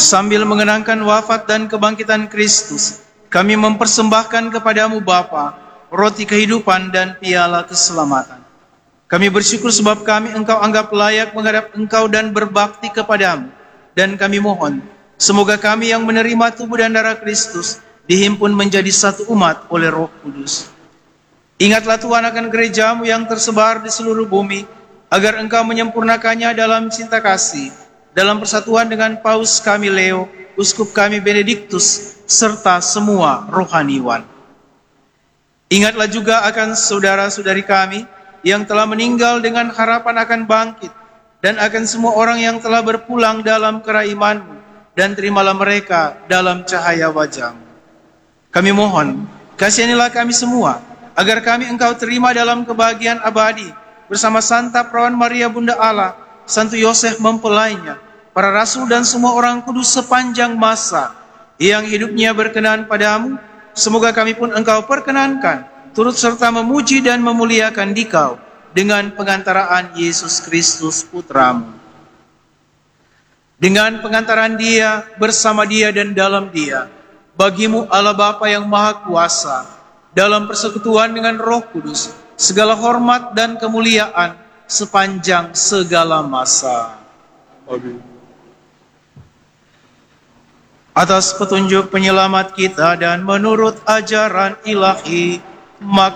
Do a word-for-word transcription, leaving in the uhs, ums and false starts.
Sambil mengenangkan wafat dan kebangkitan Kristus, kami mempersembahkan kepadamu Bapa, roti kehidupan dan piala keselamatan. Kami bersyukur sebab kami Engkau anggap layak menghadap Engkau dan berbakti kepadamu. Dan kami mohon, semoga kami yang menerima tubuh dan darah Kristus dihimpun menjadi satu umat oleh Roh Kudus. Ingatlah Tuhan akan gerejamu yang tersebar di seluruh bumi, agar Engkau menyempurnakannya dalam cinta kasih, dalam persatuan dengan Paus kami Leo, Uskup kami Benediktus, serta semua rohaniwan. Ingatlah juga akan saudara-saudari kami yang telah meninggal dengan harapan akan bangkit, dan akan semua orang yang telah berpulang dalam keraiman-Mu, dan terimalah mereka dalam cahaya wajah-Mu. Kami mohon, kasihanilah kami semua, agar kami Engkau terima dalam kebahagiaan abadi, bersama Santa Perawan Maria Bunda Allah, Santo Yosef mempelainya, para rasul dan semua orang kudus sepanjang masa yang hidupnya berkenan padamu. Semoga kami pun Engkau perkenankan, turut serta memuji dan memuliakan Dikau dengan pengantaraan Yesus Kristus Putramu. Dengan pengantaran Dia, bersama Dia dan dalam Dia, bagimu Allah Bapa yang Maha Kuasa, dalam persekutuan dengan Roh Kudus, segala hormat dan kemuliaan sepanjang segala masa. Amin. Atas petunjuk penyelamat kita dan menurut ajaran ilahi, maka